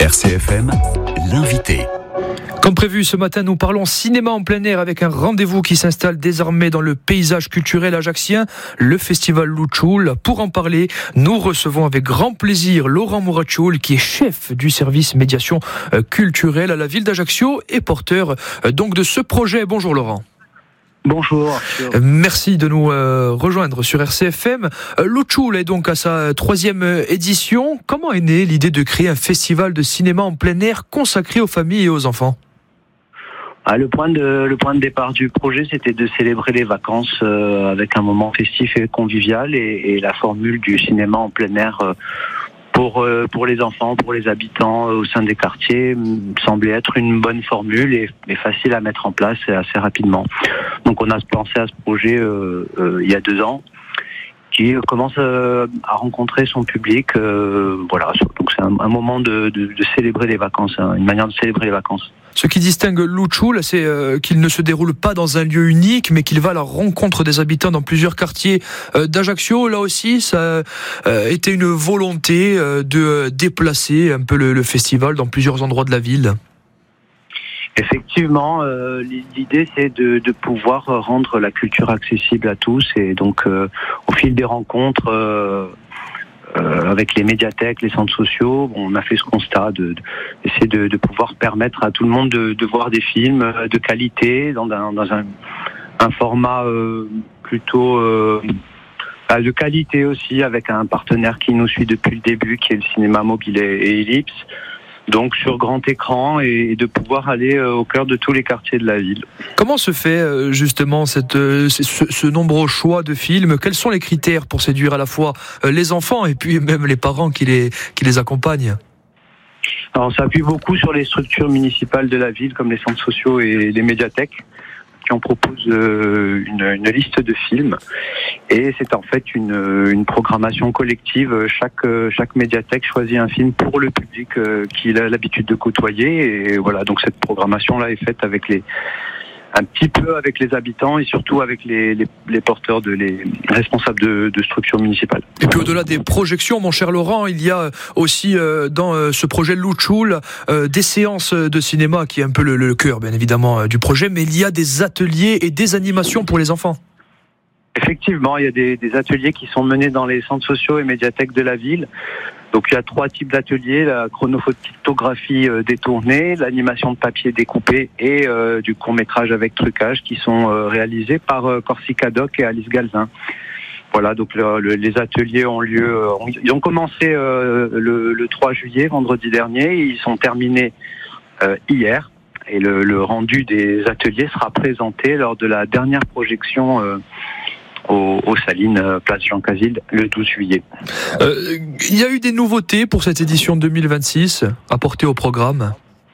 RCFM, l'invité. Comme prévu, ce matin, nous parlons cinéma en plein air avec un rendez-vous qui s'installe désormais dans le paysage culturel ajaccien, le festival Luchul. Pour en parler, nous recevons avec grand plaisir Laurent Mourachioul, qui est chef du service médiation culturelle à la ville d'Ajaccio et porteur donc de ce projet. Bonjour Laurent. Bonjour. Merci de nous rejoindre sur RCFM. Luchul est donc à sa 3e édition. Comment est née l'idée de créer un festival de cinéma en plein air consacré aux familles et aux enfants ? Le point de départ du projet, c'était de célébrer les vacances avec un moment festif et convivial, et la formule du cinéma en plein air pour les enfants, pour les habitants au sein des quartiers semblait être une bonne formule et facile à mettre en place assez rapidement. Donc on a pensé à ce projet il y a 2 ans, qui commence à rencontrer son public. Voilà, donc c'est un moment de célébrer les vacances, une manière de célébrer les vacances. Ce qui distingue Luchul, c'est qu'il ne se déroule pas dans un lieu unique, mais qu'il va à la rencontre des habitants dans plusieurs quartiers d'Ajaccio. Là aussi, ça a été une volonté de déplacer un peu le festival dans plusieurs endroits de la ville. Effectivement, l'idée c'est de pouvoir rendre la culture accessible à tous, et donc au fil des rencontres avec les médiathèques, les centres sociaux, on a fait ce constat d'essayer de pouvoir permettre à tout le monde de voir des films de qualité dans un format plutôt de qualité aussi, avec un partenaire qui nous suit depuis le début, qui est le cinéma mobile et Ellipse. Donc sur grand écran, et de pouvoir aller au cœur de tous les quartiers de la ville. Comment se fait justement ce nombreux choix de films ? Quels sont les critères pour séduire à la fois les enfants et puis même les parents qui les accompagnent ? Alors, on s'appuie beaucoup sur les structures municipales de la ville, comme les centres sociaux et les médiathèques, qui en proposent une liste de films, et c'est en fait une programmation collective. Chaque médiathèque choisit un film pour le public qu'il a l'habitude de côtoyer, et voilà, donc cette programmation là est faite un petit peu avec les habitants, et surtout avec les porteurs, les responsables de structures municipales. Et puis au-delà des projections, mon cher Laurent, il y a aussi dans ce projet Luchul des séances de cinéma, qui est un peu le cœur bien évidemment du projet, mais il y a des ateliers et des animations pour les enfants. Effectivement, il y a des ateliers qui sont menés dans les centres sociaux et médiathèques de la ville. Donc il y a 3 types d'ateliers: la chronophotographie détournée, l'animation de papier découpé et du court-métrage avec trucage, qui sont réalisés par Corsica Doc et Alice Galzin. Voilà, donc les ateliers ont lieu, ils ont commencé le 3 juillet, vendredi dernier, et ils sont terminés hier. Et le rendu des ateliers sera présenté lors de la dernière projection aux Salines, place Jean Casil, le 12 juillet. Il y a eu des nouveautés pour cette édition 2026 apportées au programme ?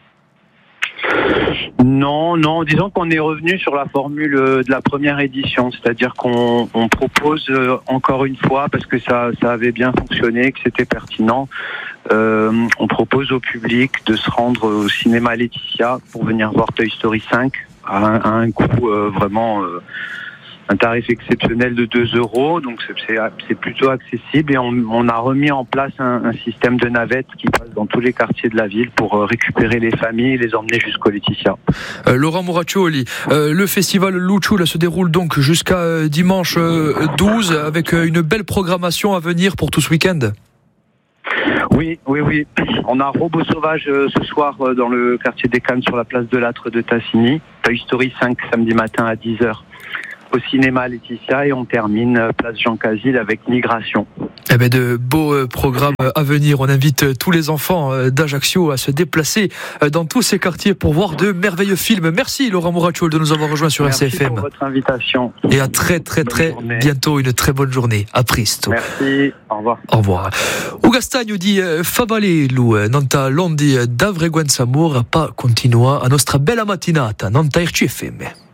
Non, disons qu'on est revenu sur la formule de la première édition, c'est-à-dire qu'on propose encore une fois, parce que ça avait bien fonctionné, que c'était pertinent, on propose au public de se rendre au cinéma Laetitia pour venir voir Toy Story 5 à un coût vraiment... un tarif exceptionnel de 2 €, donc c'est plutôt accessible, et on a remis en place un système de navettes qui passe dans tous les quartiers de la ville pour récupérer les familles et les emmener jusqu'au Laetitia. Laurent Mourachioul, le festival Luchul se déroule donc jusqu'à dimanche 12, avec une belle programmation à venir pour tout ce week-end. Oui. On a Robot Sauvage ce soir dans le quartier des Cannes, sur la place de l'Âtre de Tassigny. Toy Story 5 samedi matin à 10h. Au cinéma Laetitia, et on termine place Jean Casil avec Migration. De beaux programmes à venir. On invite tous les enfants d'Ajaccio à se déplacer dans tous ces quartiers pour voir de merveilleux films. Merci Laurent Mourachioul de nous avoir rejoints sur RCFM. Merci pour votre invitation. Et à très bientôt, une très bonne journée. A presto. Merci, au revoir. Au revoir. O Gastagno di Favale lui nanta londi d'Avreguenza Samur pa continua a nostra bella mattinata nanta RCFM.